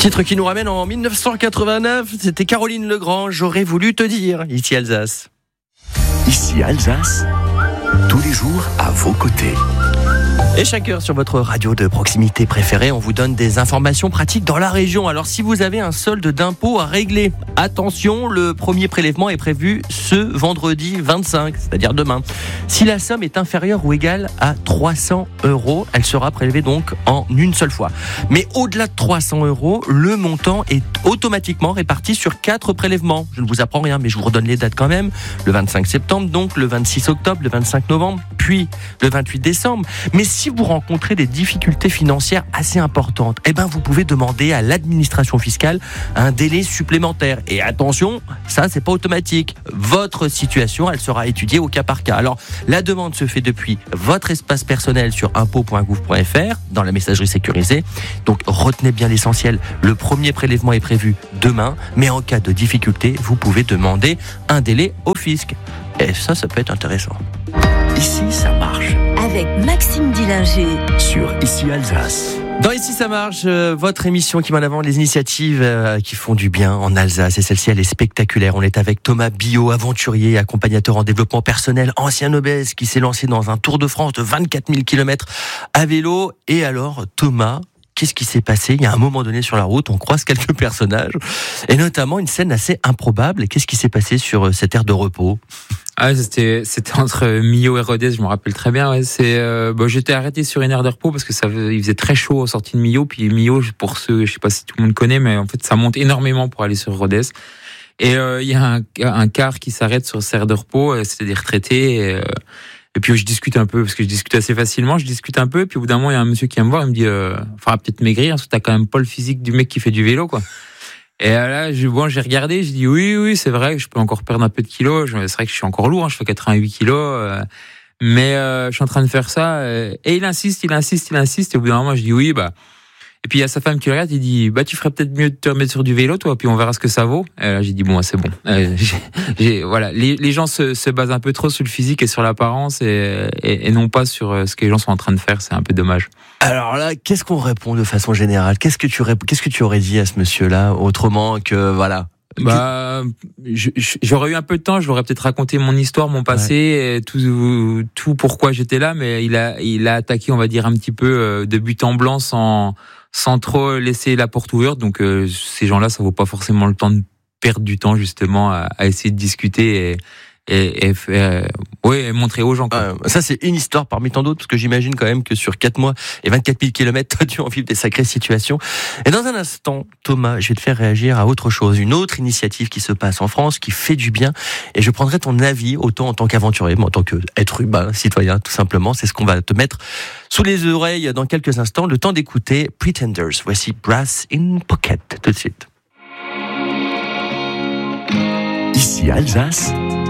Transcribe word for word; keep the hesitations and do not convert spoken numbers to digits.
Titre qui nous ramène en dix-neuf cent quatre-vingt-neuf, c'était Caroline Legrand, J'aurais voulu te dire, ici Alsace. Ici Alsace, tous les jours à vos côtés. Et chaque heure sur votre radio de proximité préférée, on vous donne des informations pratiques dans la région. Alors si vous avez un solde d'impôt à régler, attention, le premier prélèvement est prévu ce vendredi vingt-cinq, c'est-à-dire demain. Si la somme est inférieure ou égale à trois cents euros, elle sera prélevée donc en une seule fois. Mais au-delà de trois cents euros, le montant est automatiquement réparti sur quatre prélèvements. Je ne vous apprends rien, mais je vous redonne les dates quand même. Le vingt-cinq septembre, donc le vingt-six octobre, le vingt-cinq novembre, puis le vingt-huit décembre. Mais si vous rencontrez des difficultés financières assez importantes, eh ben vous pouvez demander à l'administration fiscale un délai supplémentaire. Et attention, ça c'est pas automatique. Votre situation, elle sera étudiée au cas par cas. Alors, la demande se fait depuis votre espace personnel sur impôt point gouv point f r dans la messagerie sécurisée. Donc retenez bien l'essentiel. Le premier prélèvement est prévu demain, mais en cas de difficulté, vous pouvez demander un délai au fisc. Et ça, ça peut être intéressant. Ici, ça marche. Avec Maxime Dillinger. Sur Ici Alsace. Dans Ici ça marche, euh, votre émission qui met en avant les initiatives euh, qui font du bien en Alsace. Et celle-ci, elle est spectaculaire. On est avec Thomas Billot, aventurier, accompagnateur en développement personnel, ancien obèse, qui s'est lancé dans un Tour de France de vingt-quatre mille kilomètres à vélo. Et alors, Thomas, qu'est-ce qui s'est passé ? Il y a un moment donné sur la route, on croise quelques personnages, et notamment une scène assez improbable. Et qu'est-ce qui s'est passé sur cette aire de repos ? Ah, c'était c'était entre Millau et Rodez, je me rappelle très bien. Ouais, c'est euh, bon, j'étais arrêté sur une aire de repos parce que ça il faisait très chaud aux sorties de Millau. Puis Millau, pour ceux, je sais pas si tout le monde connaît, mais en fait ça monte énormément pour aller sur Rodez. Et il euh, y a un, un car qui s'arrête sur cette aire de repos. C'était des retraités. Et, euh, et puis je discute un peu parce que je discute assez facilement. Je discute un peu. Et puis au bout d'un moment, il y a un monsieur qui vient me voir. Il me dit, euh, enfin peut-être maigrir parce que t'as quand même pas le physique du mec qui fait du vélo, quoi. Et là, je, bon, j'ai regardé, j'ai dit oui, oui, c'est vrai que je peux encore perdre un peu de kilos. C'est vrai que je suis encore lourd, hein, je fais quatre-vingt-huit kilos, euh, mais euh, je suis en train de faire ça. Euh, et il insiste, il insiste, il insiste. Et au bout d'un moment, je dis oui, bah. Et puis il y a sa femme qui le regarde, il dit bah tu ferais peut-être mieux de te remettre sur du vélo, toi, puis on verra ce que ça vaut. Et là, j'ai dit bon, c'est bon. Euh, j'ai, j'ai, voilà, les, les gens se, se basent un peu trop sur le physique et sur l'apparence et, et, et non pas sur ce que les gens sont en train de faire. C'est un peu dommage. Alors là, qu'est-ce qu'on répond de façon générale ? Qu'est-ce que tu rép- qu'est-ce que tu aurais dit à ce monsieur-là, autrement que voilà ? Bah, je, j'aurais eu un peu de temps, je lui aurais peut-être raconté mon histoire, mon passé, ouais. tout, tout pourquoi j'étais là, mais il a, il a attaqué, on va dire un petit peu de but en blanc, sans, sans trop laisser la porte ouverte. Donc euh, ces gens-là, ça vaut pas forcément le temps de perdre du temps justement à, à essayer de discuter et et, et, euh, ouais, et montrer aux gens, quoi. Euh, ça c'est une histoire parmi tant d'autres, parce que j'imagine quand même que sur quatre mois et vingt-quatre mille kilomètres, toi tu en vivre des sacrées situations. Et dans un instant, Thomas, je vais te faire réagir à autre chose, une autre initiative qui se passe en France, qui fait du bien, et je prendrai ton avis autant en tant qu'aventurier, mais en tant qu'être humain, citoyen, tout simplement. C'est ce qu'on va te mettre sous les oreilles dans quelques instants. Le temps d'écouter Pretenders. Voici Brass in Pocket, tout de suite. Ici Alsace,